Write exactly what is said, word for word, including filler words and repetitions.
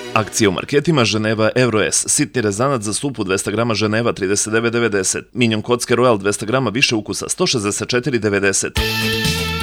Akcija u marketima Ženeva EuroS. Sitni rezanac za supu dvesta grama Ženeva trideset devet devedeset. Minjon kocke Royal dvesta grama više ukusa sto šezdeset četiri devedeset.